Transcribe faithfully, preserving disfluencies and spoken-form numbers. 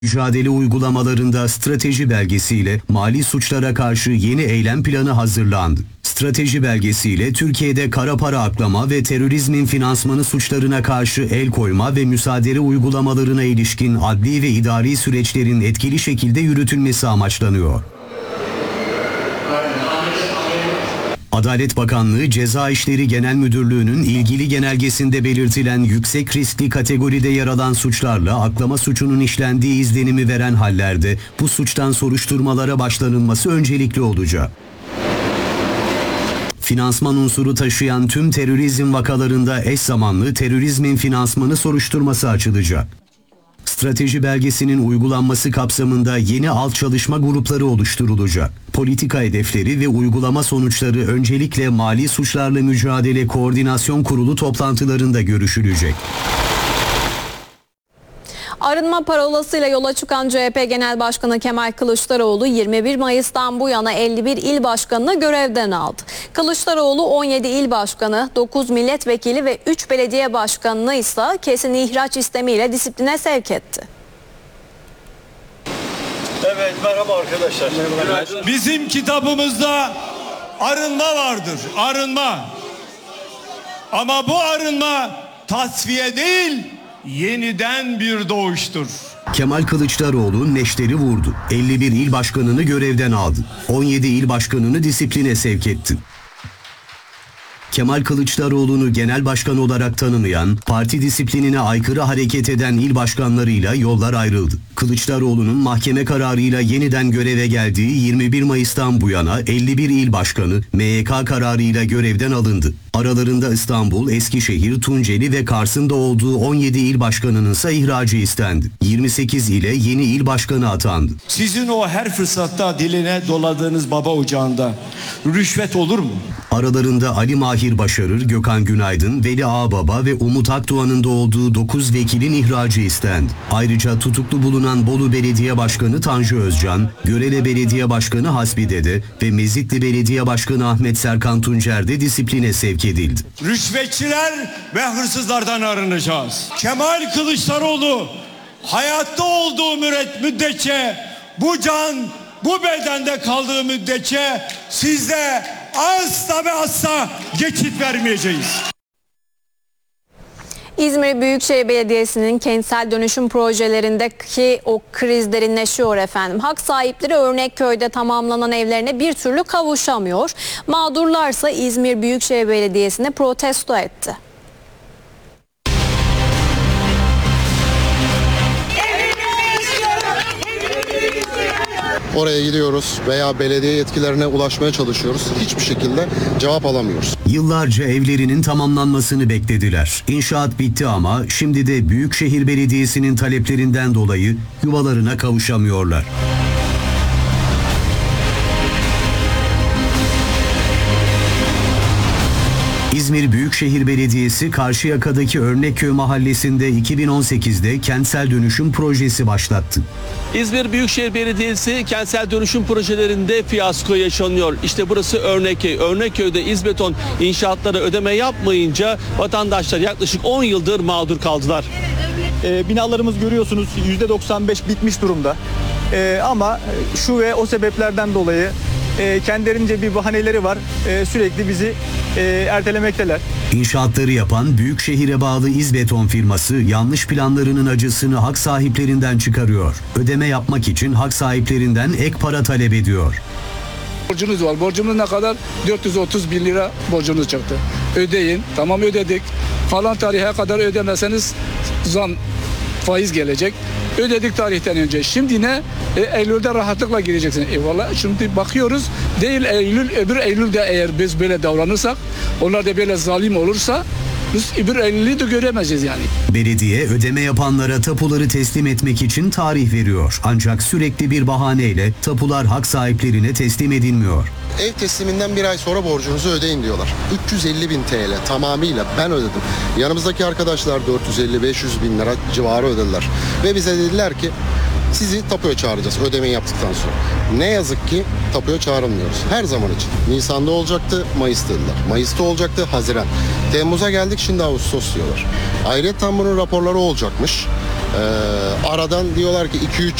Mücadele uygulamalarında strateji belgesiyle mali suçlara karşı yeni eylem planı hazırlandı. Strateji belgesiyle Türkiye'de kara para aklama ve terörizmin finansmanı suçlarına karşı el koyma ve müsaade uygulamalarına ilişkin adli ve idari süreçlerin etkili şekilde yürütülmesi amaçlanıyor. Adalet Bakanlığı Ceza İşleri Genel Müdürlüğü'nün ilgili genelgesinde belirtilen yüksek riskli kategoride yer alan suçlarla aklama suçunun işlendiği izlenimi veren hallerde bu suçtan soruşturmalara başlanılması öncelikli olacak. Finansman unsuru taşıyan tüm terörizm vakalarında eş zamanlı terörizmin finansmanı soruşturması açılacak. Strateji belgesinin uygulanması kapsamında yeni alt çalışma grupları oluşturulacak. Politika hedefleri ve uygulama sonuçları öncelikle Mali Suçlarla Mücadele Koordinasyon Kurulu toplantılarında görüşülecek. Arınma parolasıyla yola çıkan C H P Genel Başkanı Kemal Kılıçdaroğlu yirmi bir Mayıs'tan bu yana elli bir il başkanını görevden aldı. Kılıçdaroğlu on yedi il başkanı, dokuz milletvekili ve üç belediye başkanını ise kesin ihraç istemiyle disipline sevk etti. Evet, merhaba arkadaşlar. Merhaba. Bizim kitabımızda arınma vardır, arınma. Ama bu arınma tasfiye değil, yeniden bir doğuştur. Kemal Kılıçdaroğlu neşteri vurdu. elli bir il başkanını görevden aldı. on yedi il başkanını disipline sevk etti. Kemal Kılıçdaroğlu'nu genel başkan olarak tanımayan, parti disiplinine aykırı hareket eden il başkanlarıyla yollar ayrıldı. Kılıçdaroğlu'nun mahkeme kararıyla yeniden göreve geldiği yirmi bir Mayıs'tan bu yana elli bir il başkanı M Y K kararıyla görevden alındı. Aralarında İstanbul, Eskişehir, Tunceli ve Kars'ın da olduğu on yedi il başkanının ise ihracı istendi. yirmi sekiz ile yeni il başkanı atandı. Sizin o her fırsatta diline doladığınız baba ocağında rüşvet olur mu? Aralarında Ali Mahir Başarır, Gökhan Günaydın, Veli Ağbaba ve Umut Akdoğan'ın da olduğu dokuz vekilin ihracı istendi. Ayrıca tutuklu bulunan Bolu Belediye Başkanı Tanju Özcan, Görele Belediye Başkanı Hasbi Dede ve Mezitli Belediye Başkanı Ahmet Serkan Tuncer de disipline sevk edildi. Rüşvetçiler ve hırsızlardan arınacağız. Kemal Kılıçdaroğlu hayatta olduğu müddetçe, bu can bu bedende kaldığı müddetçe sizde asla ve asla geçit vermeyeceğiz. İzmir Büyükşehir Belediyesi'nin kentsel dönüşüm projelerindeki o kriz derinleşiyor efendim. Hak sahipleri Örnekköy'de tamamlanan evlerine bir türlü kavuşamıyor. Mağdurlarsa İzmir Büyükşehir Belediyesi'ne protesto etti. Oraya gidiyoruz veya belediye yetkilerine ulaşmaya çalışıyoruz. Hiçbir şekilde cevap alamıyoruz. Yıllarca evlerinin tamamlanmasını beklediler. İnşaat bitti ama şimdi de Büyükşehir Belediyesi'nin taleplerinden dolayı yuvalarına kavuşamıyorlar. İzmir Büyükşehir Belediyesi Karşıyaka'daki Örnekköy mahallesinde iki bin on sekizde kentsel dönüşüm projesi başlattı. İzmir Büyükşehir Belediyesi kentsel dönüşüm projelerinde fiyasko yaşanıyor. İşte burası Örnekköy. Örnekköy'de İzbeton inşaatlara ödeme yapmayınca vatandaşlar yaklaşık on yıldır mağdur kaldılar. E, binalarımız görüyorsunuz yüzde doksan beş bitmiş durumda. E, ama şu ve o sebeplerden dolayı e, kendilerince bir bahaneleri var. E, sürekli bizi e, ertelemekteler. İnşaatları yapan Büyükşehir'e bağlı İzbeton firması yanlış planlarının acısını hak sahiplerinden çıkarıyor. Ödeme yapmak için hak sahiplerinden ek para talep ediyor. Borcunuz var. Borcumuz ne kadar? dört yüz otuz bin lira borcunuz çıktı. Ödeyin. Tamam, ödedik. Falan tarihe kadar ödemeseniz zam, faiz gelecek. Ödedik tarihten önce. Şimdi ne? E, Eylül'de rahatlıkla gireceksin. Eyvallah. Şimdi bakıyoruz. Değil Eylül, öbür Eylül'de eğer biz böyle davranırsak, onlar da böyle zalim olursa biz öbür Eylül'ü de göremeyeceğiz yani. Belediye ödeme yapanlara tapuları teslim etmek için tarih veriyor. Ancak sürekli bir bahaneyle tapular hak sahiplerine teslim edilmiyor. Ev tesliminden bir ay sonra borcunuzu ödeyin diyorlar. üç yüz elli bin T L tamamıyla ben ödedim. Yanımızdaki arkadaşlar dört yüz elli beş yüz bin lira civarı ödediler. Ve bize dediler ki sizi tapuya çağıracağız ödemeyi yaptıktan sonra. Ne yazık ki tapuya çağrılmıyoruz. Her zaman için. Nisan'da olacaktı, Mayıs dediler. Mayıs'ta olacaktı, Haziran. Temmuz'a geldik, şimdi Ağustos diyorlar. Ayrıca bunun raporları olacakmış. Ee, aradan diyorlar ki iki üç